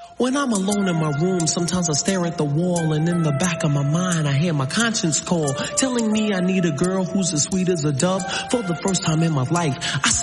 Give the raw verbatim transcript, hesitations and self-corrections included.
When I'm alone in my room, sometimes I stare at the wall, and in the back of my mind I hear my conscience call, telling me I need a girl who's as sweet as a dove. For the first time in my life, I